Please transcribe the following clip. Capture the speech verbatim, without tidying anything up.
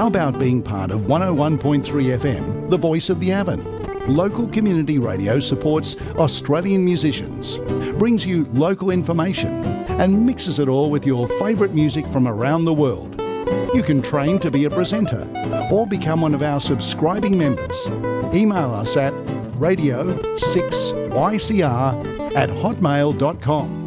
How about being part of one oh one point three F M, the voice of the Avon? Local community radio supports Australian musicians, brings you local information and mixes it all with your favourite music from around the world. You can train to be a presenter or become one of our subscribing members. Email us at radio six y c r at hotmail dot com.